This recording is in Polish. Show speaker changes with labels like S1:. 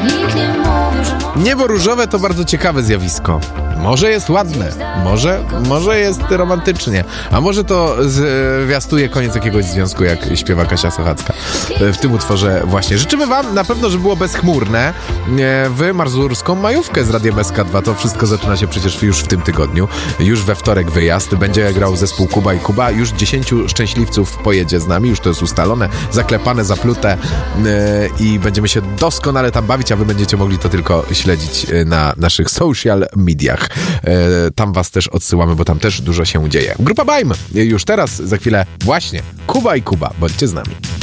S1: Niebo różowe to bardzo ciekawe zjawisko. Może jest ładne, może jest romantycznie, a może to zwiastuje koniec jakiegoś związku, jak śpiewa Kasia Sochacka w tym utworze właśnie. Życzymy wam na pewno, że było bezchmurne w mazurską majówkę z Radiem SK2. To wszystko zaczyna się przecież już w tym tygodniu. Już we wtorek wyjazd. Będzie grał zespół Kuba i Kuba. Już 10 szczęśliwców pojedzie z nami. Już to jest ustalone, zaklepane, zaplute i będziemy się doskonale tam bawić, a wy będziecie mogli to tylko śledzić na naszych social mediach. Tam was też odsyłamy, bo tam też dużo się dzieje. Grupa Baim już teraz, za chwilę właśnie Kuba i Kuba. Bądźcie z nami.